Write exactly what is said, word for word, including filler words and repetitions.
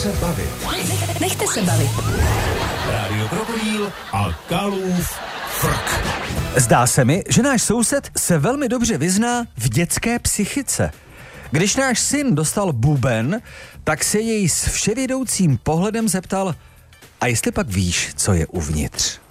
se bavit. Nechte se bavit. Rádio Krokodýl a Kalův frk. Zdá se mi, že náš soused se velmi dobře vyzná v dětské psychice. Když náš syn dostal buben, tak se jej s vševědoucím pohledem zeptal: a jestli pak víš, co je uvnitř?